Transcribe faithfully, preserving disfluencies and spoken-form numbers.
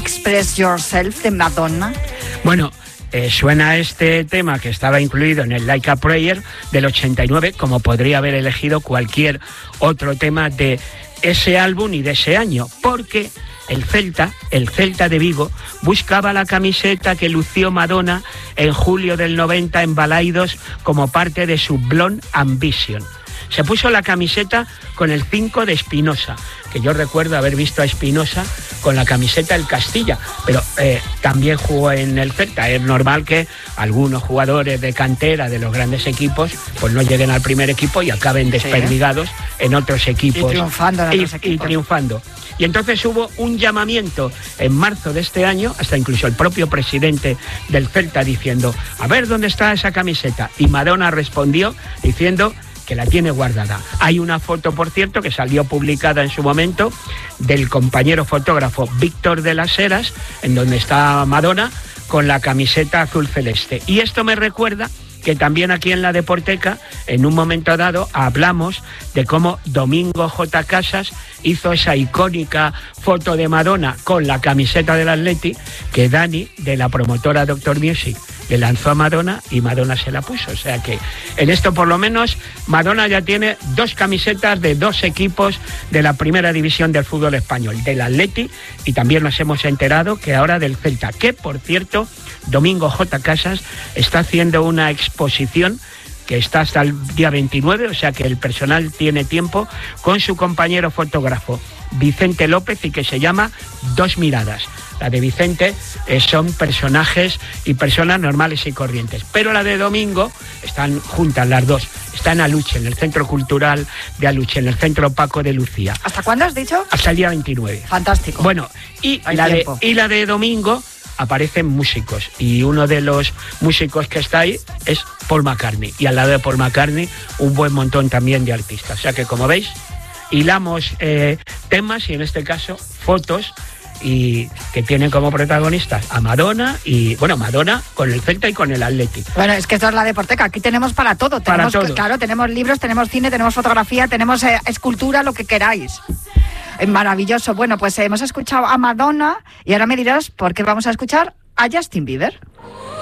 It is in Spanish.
Express Yourself de Madonna? Bueno, eh, suena este tema que estaba incluido en el Like a Prayer del ochenta y nueve, como podría haber elegido cualquier otro tema de ese álbum y de ese año, porque el Celta, el Celta de Vigo, buscaba la camiseta que lució Madonna en julio del noventa en Balaidos como parte de su Blonde Ambition. Se puso la camiseta con el cinco de Espinosa, que yo recuerdo haber visto a Espinosa con la camiseta del Castilla, pero eh, también jugó en el Celta. Es normal que algunos jugadores de cantera de los grandes equipos pues no lleguen al primer equipo y acaben desperdigados sí, ¿eh? en otros equipos. Y triunfando en y, otros equipos. Y triunfando. Y entonces hubo un llamamiento en marzo de este año, hasta incluso el propio presidente del Celta diciendo, a ver dónde está esa camiseta. Y Madonna respondió diciendo que la tiene guardada. Hay una foto, por cierto, que salió publicada en su momento, del compañero fotógrafo Víctor de las Heras, en donde está Madonna con la camiseta azul celeste. Y esto me recuerda que también aquí en la Deporteca, en un momento dado, hablamos de cómo Domingo J. Casas hizo esa icónica foto de Madonna con la camiseta del Atleti, que Dani, de la promotora Doctor Music, le lanzó a Madonna y Madonna se la puso. O sea que en esto por lo menos Madonna ya tiene dos camisetas de dos equipos de la primera división del fútbol español, del Atleti, y también nos hemos enterado que ahora del Celta, que por cierto Domingo J. Casas está haciendo una exposición que está hasta el día veintinueve, o sea que el personal tiene tiempo, con su compañero fotógrafo Vicente López, y que se llama Dos Miradas. La de Vicente eh, son personajes y personas normales y corrientes, pero la de Domingo están juntas las dos. Está en Aluche, en el Centro Cultural de Aluche, en el Centro Paco de Lucía. ¿Hasta cuándo has dicho? Hasta el día veintinueve. Fantástico. Bueno, y la, de, y la de Domingo aparecen músicos, y uno de los músicos que está ahí es Paul McCartney, y al lado de Paul McCartney un buen montón también de artistas. O sea que, como veis, hilamos eh, temas y en este caso fotos, y que tienen como protagonistas a Madonna, y bueno, Madonna con el Celta y con el Atleti. Bueno, es que esto es la Deporteca, aquí tenemos para todo. Para tenemos, todo. Claro, tenemos libros, tenemos cine, tenemos fotografía, tenemos eh, escultura, lo que queráis. Es maravilloso. Bueno, pues eh, hemos escuchado a Madonna y ahora me dirás por qué vamos a escuchar a Justin Bieber.